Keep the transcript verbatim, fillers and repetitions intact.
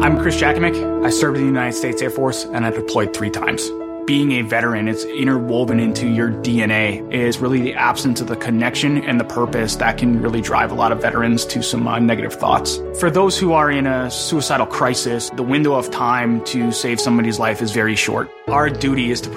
I'm Chris Jakomick. I served in the United States Air Force, and I deployed three times. Being a veteran, it's interwoven into your D N A, is really the absence of the connection and the purpose that can really drive a lot of veterans to some uh, negative thoughts. For those who are in a suicidal crisis, the window of time to save somebody's life is very short. Our duty is to